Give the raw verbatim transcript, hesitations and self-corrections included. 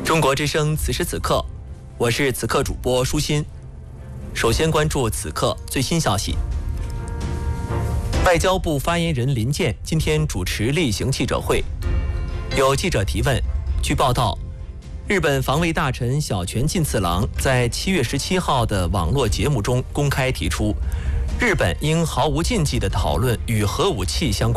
中国之声此时此刻，我是此刻主播舒心。首先关注此刻最新消息。外交部发言人林健今天主持例行记者会，有记者提问。据报道，日本防卫大臣小泉进次郎在七月十七号的网络节目中公开提出，日本应毫无禁忌地讨论与核武器相关